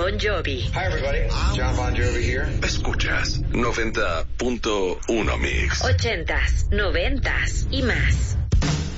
Bon Jovi. Hi everybody, John Bon Jovi here. Escuchas 90.1 Mix. 80s, 90s y más.